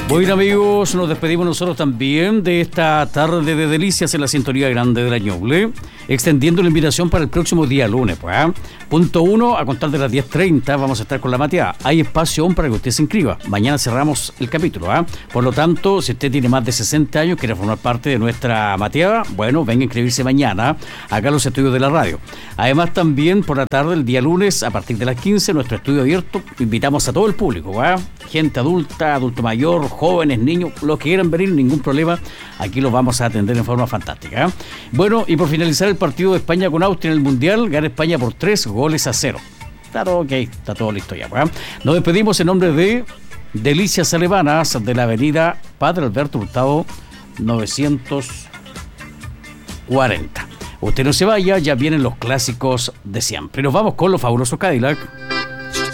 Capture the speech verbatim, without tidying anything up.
Bueno, amigos, nos despedimos nosotros también de esta tarde de delicias en la sintonía grande de la Ñuble, extendiendo la invitación para el próximo día lunes. Pues, ¿eh? Punto uno, a contar de las diez treinta vamos a estar con la mateada. Hay espacio aún para que usted se inscriba. Mañana cerramos el capítulo. ¿eh? Por lo tanto, si usted tiene más de sesenta años, quiere formar parte de nuestra mateada, bueno, venga a inscribirse mañana acá en los estudios de la radio. Además, también por la tarde, el día lunes, a partir de las quince, nuestro estudio abierto, invitamos a todo el público, ¿eh? Gente adulta, adulto mayor, jóvenes, niños, los que quieran venir, ningún problema, aquí los vamos a atender en forma fantástica. ¿eh? Bueno, y por finalizar el partido de España con Austria en el Mundial, gana España por tres goles a cero. Está todo ok, está todo listo ya. ¿eh? Nos despedimos en nombre de Delicias Alemanas de la avenida Padre Alberto Hurtado novecientos cuarenta. Usted no se vaya, ya vienen los clásicos de siempre. Nos vamos con los fabulosos Cadillac.